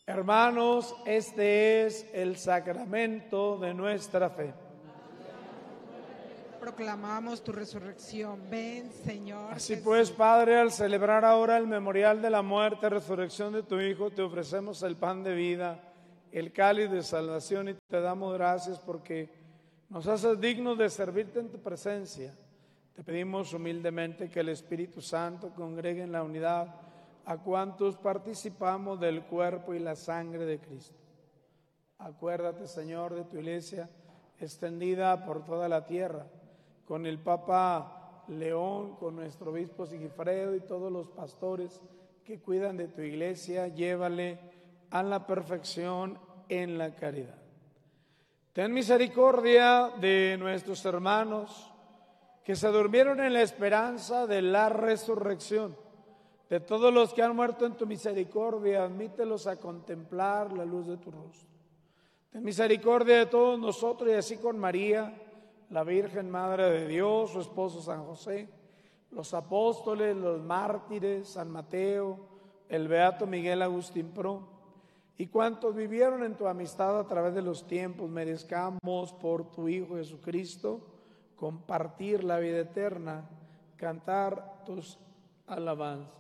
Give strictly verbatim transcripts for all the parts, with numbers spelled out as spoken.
Hermanos, este es el sacramento de nuestra fe. Proclamamos tu resurrección. Ven, Señor. Así Jesús. pues, Padre, al celebrar ahora el memorial de la muerte y resurrección de tu Hijo, te ofrecemos el pan de vida, el cáliz de salvación, y te damos gracias porque nos haces dignos de servirte en tu presencia. Te pedimos humildemente que el Espíritu Santo congregue en la unidad a cuantos participamos del cuerpo y la sangre de Cristo. Acuérdate, Señor, de tu iglesia extendida por toda la tierra, con el Papa León, con nuestro obispo Sigifredo y todos los pastores que cuidan de tu iglesia. Llévale a la perfección en la caridad. Ten misericordia de nuestros hermanos que se durmieron en la esperanza de la resurrección. De todos los que han muerto en tu misericordia, admítelos a contemplar la luz de tu rostro. Ten misericordia de todos nosotros, y así con María, la Virgen Madre de Dios, su esposo San José, los apóstoles, los mártires, San Mateo, el beato Miguel Agustín Pro, y cuantos vivieron en tu amistad a través de los tiempos, merezcamos por tu Hijo Jesucristo compartir la vida eterna, cantar tus alabanzas.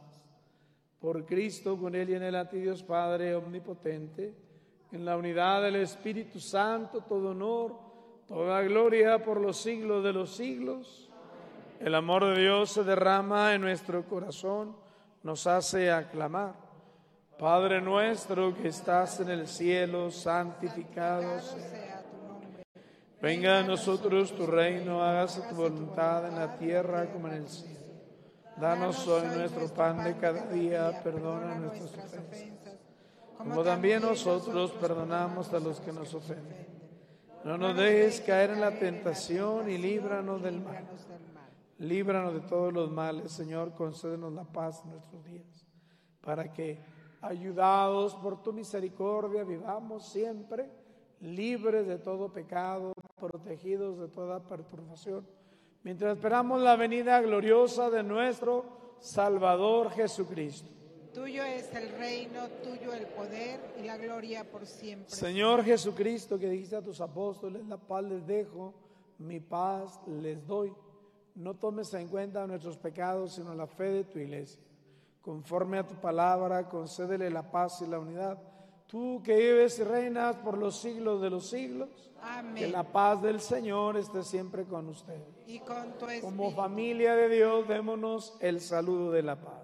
Por Cristo, con Él y en Él, a ti Dios Padre omnipotente, en la unidad del Espíritu Santo, todo honor, toda gloria por los siglos de los siglos. El amor de Dios se derrama en nuestro corazón, nos hace aclamar. Padre nuestro que estás en el cielo, santificado sea tu nombre. Venga a nosotros tu reino, hágase tu voluntad en la tierra como en el cielo. Danos hoy nuestro pan de cada día, perdona nuestras ofensas, como también nosotros perdonamos a los que nos ofenden. No nos dejes caer en la tentación y líbranos del mal. Líbranos de todos los males, Señor, concédenos la paz en nuestros días, para que, ayudados por tu misericordia, vivamos siempre libres de todo pecado, protegidos de toda perturbación, mientras esperamos la venida gloriosa de nuestro Salvador Jesucristo. Tuyo es el reino, tuyo el poder y la gloria por siempre. Señor Jesucristo, que dijiste a tus apóstoles, la paz les dejo, mi paz les doy. No tomes en cuenta nuestros pecados, sino la fe de tu iglesia. Conforme a tu palabra, concédele la paz y la unidad. Tú que vives y reinas por los siglos de los siglos. Amén. Que la paz del Señor esté siempre con ustedes. Y con tu espíritu. Como familia de Dios, démonos el saludo de la paz.